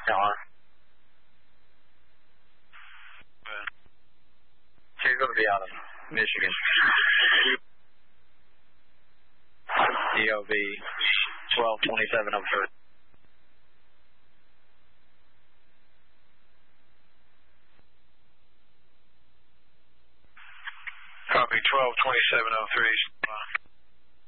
She's going to be out of Michigan. EOB 122703. Copy 122703.